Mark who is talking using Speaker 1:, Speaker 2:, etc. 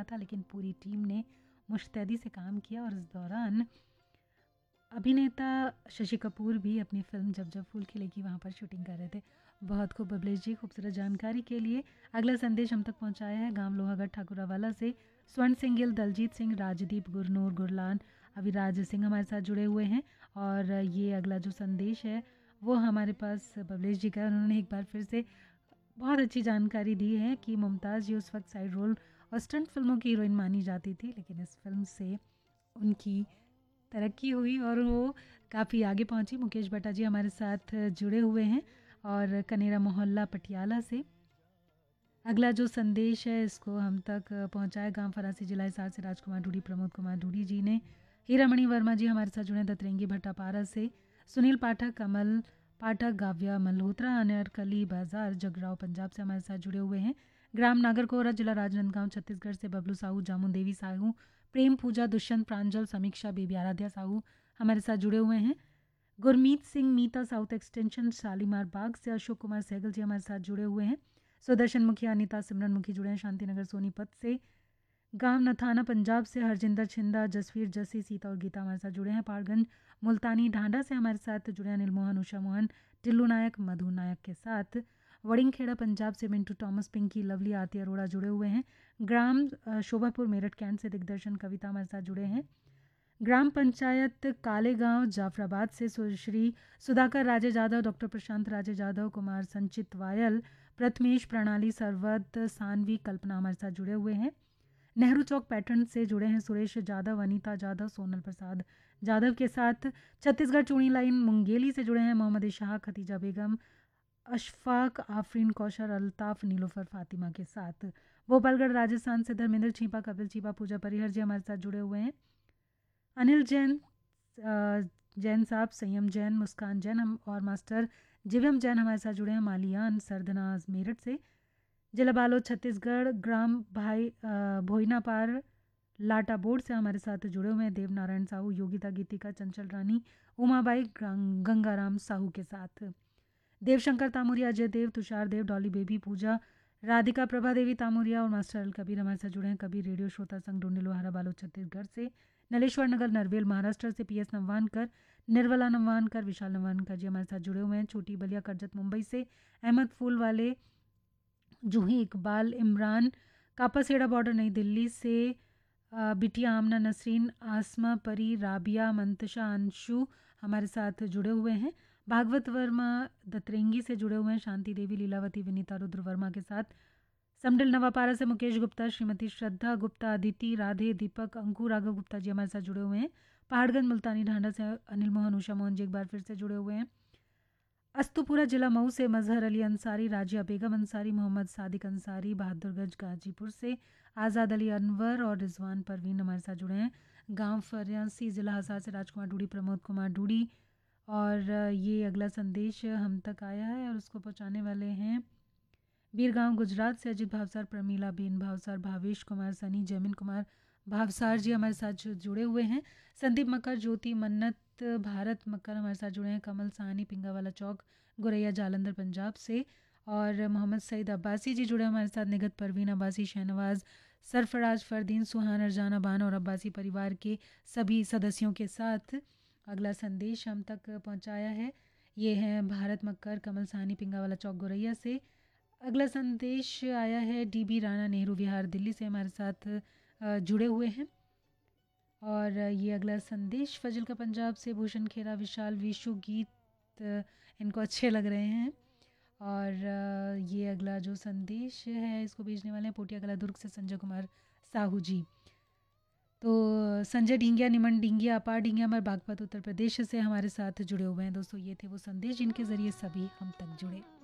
Speaker 1: था, लेकिन पूरी टीम ने मुस्तैदी से काम किया और इस दौरान अभिनेता शशि कपूर भी अपनी फ़िल्म जब जब फूल खिलेगी वहाँ पर शूटिंग कर रहे थे। बहुत खूब बबलेश जी, खूबसूरत जानकारी के लिए। अगला संदेश हम तक पहुँचाया है गांव लोहागढ़ ठाकुरावाला से स्वर्ण सिंह गिल, दलजीत सिंह, राजदीप, गुरनूर, गुरलान, अविराज सिंह हमारे साथ जुड़े हुए हैं। और ये अगला जो संदेश है वो हमारे पास बबलेश जी का है। उन्होंने एक बार फिर से बहुत अच्छी जानकारी दी है कि मुमताज़ जी उस वक्त साइड रोल और स्टंट फिल्मों की हीरोइन मानी जाती थी, लेकिन इस फिल्म से उनकी तरक्की हुई और वो काफ़ी आगे पहुंची। मुकेश भट्टा जी हमारे साथ जुड़े हुए हैं और कनेरा मोहल्ला पटियाला से। अगला जो संदेश है इसको हम तक पहुंचाए गांव फरासी जिला हिसार से राजकुमार ढूडी, प्रमोद कुमार ढूडी जी ने। हीरामणि वर्मा जी हमारे साथ जुड़े दतरेंगी भट्टापारा से। सुनील पाठक, कमल पाठक, गाव्या मल्होत्रा, अनरकली बाजार जगराव पंजाब से हमारे साथ जुड़े हुए हैं। ग्राम नागरकोरा, जिला राजनांदगांव छत्तीसगढ़ से बबलू साहू, जामुन देवी साहू, प्रेम पूजा, दुष्यंत प्रांजल, समीक्षा, बेबी आराध्या साहू हमारे साथ जुड़े हुए हैं। गुरमीत सिंह मीता, साउथ एक्सटेंशन शालीमार बाग से। अशोक कुमार सहगल जी हमारे साथ जुड़े हुए हैं। सुदर्शन मुखी, अनिता सिमरन मुखी जुड़े हैं शांतिनगर सोनीपत से। गांव नथाना पंजाब से हरजिंदर छिंदा, जसवीर जसी, सीता और गीता हमारे साथ जुड़े हैं। पहाड़गंज मुल्तानी ढांडा से हमारे साथ जुड़े हैं अनिल मोहन, उषा मोहन, टिल्लू नायक, मधु नायक के साथ। वड़िंगखेड़ा पंजाब से मिंटू टॉमस, पिंकी, लवली, आरती अरोड़ा जुड़े हुए हैं। ग्राम शोभापुर मेरठ कैंट से दिग्दर्शन कविता हमारे साथ जुड़े हैं। ग्राम पंचायत कालेगांव जाफराबाद से सुश्री सुधाकर राजे जाधव, डॉक्टर प्रशांत राजे जाधव, कुमार संचित वायल, प्रथमेश, प्रणाली, सरवद, सानवी, कल्पना हमारे साथ जुड़े हुए हैं। नेहरू चौक पैटर्न से जुड़े हैं सुरेश जाधव, अनीता जाधव, सोनल प्रसाद जाधव के साथ। छत्तीसगढ़ चूड़ी लाइन मुंगेली से जुड़े हैं मोहम्मद इशाक, खतीजा बेगम, अशफाक, आफरीन कौशर, अल्ताफ, नीलोफर फातिमा के साथ। भोपालगढ़ राजस्थान से धर्मेंद्र छीपा, कपिल छीपा, पूजा परिहर जी हमारे साथ जुड़े हुए हैं। अनिल जैन, जैन साहब, संयम जैन, मुस्कान जैन हम और मास्टर जिवम जैन हमारे साथ जुड़े हैं। मालियान सरदनाज मेरठ से। जिला बालोद छत्तीसगढ़, ग्राम भाई भोइनापार लाटा बोर्ड से हमारे साथ जुड़े हुए हैं। देवनारायण साहू, योगिता, गीतिका, चंचल रानी, उमाबाई, गंगाराम साहू के साथ। देवशंकर तामुरिया, अजय देव, तुषार देव, डॉली बेबी, पूजा, राधिका, प्रभा देवी तामुरिया और मास्टर अल कबीर हमारे साथ जुड़े हैं। कबीर रेडियो श्रोता संघ ढूंढी लोहारा बालोद छत्तीसगढ़ से। नलेश्वर नगर नरवेल महाराष्ट्र से पीएस नवानकर, निर्मला नवानकर, विशाल नवानकर जी हमारे साथ जुड़े हुए हैं। छोटी बलिया करजत मुंबई से। अहमद फूल वाले, जूही इकबाल, इमरान, कापासेड़ा बॉर्डर नई दिल्ली से। बिटिया आमना नसरीन, आसमा परी, राबिया, मंतशा, अंशु हमारे साथ जुड़े हुए हैं। भागवत वर्मा दतरेंगी से जुड़े हुए हैं। शांति देवी, लीलावती, विनीता रुद्र वर्मा के साथ। समडिल नवापारा से मुकेश गुप्ता, श्रीमती श्रद्धा गुप्ता, अदिति, राधे, दीपक, अंकुर, राघव गुप्ता जी हमारे साथ जुड़े हुए हैं। पहाड़गंज मुल्तानी ढांडा से अनिल मोहन, उषा मोहन जी एक बार फिर से जुड़े हुए हैं। अस्तुपुरा जिला मऊ से मजहर अली अंसारी, राजिया बेगम अंसारी, मोहम्मद सादिक अंसारी, बहादुरगंज गाजीपुर से आज़ाद अली अनवर और रिजवान परवीन हमारे साथ जुड़े हैं। गांव फरियासी जिला हसार से राजकुमार ढूडी, प्रमोद कुमार ढूडी। और ये अगला संदेश हम तक आया है और उसको पहुंचाने वाले हैं बीरगांव गुजरात से अजित भावसार, प्रमीला बेन भावसार, भावेश कुमार सनी, जैमिन कुमार भावसार जी हमारे साथ जुड़े हुए हैं। संदीप मक्कर, ज्योति, मन्नत, भारत मक्कर हमारे साथ जुड़े हैं। कमल साहनी, पिंगावाला चौक, गुरैया जालंधर पंजाब से। और मोहम्मद सईद अब्बासी जी जुड़े हमारे साथ। निगत, परवीन अब्बासी, शहनवाज, सरफराज, फरदीन, सुहान, अरजाना बान और अब्बासी परिवार के सभी सदस्यों के साथ। अगला संदेश हम तक पहुंचाया है, ये है भारत मक्कर, कमल साहनी, पिंगावाला चौक, गुरैया से। अगला संदेश आया है डीबी राणा, नेहरू विहार, दिल्ली से हमारे साथ जुड़े हुए हैं। और ये अगला संदेश फजल का पंजाब से भूषण खेरा, विशाल, विशु, गीत इनको अच्छे लग रहे हैं। और ये अगला जो संदेश है इसको भेजने वाले हैं पोटिया कला दुर्ग से संजय कुमार साहू जी। तो संजय ढींगिया, निमन ढींगिया, अपार ढींगिया हमारे बागपत उत्तर प्रदेश से हमारे साथ जुड़े हुए हैं। दोस्तों ये थे वो संदेश जिनके ज़रिए सभी हम तक जुड़े।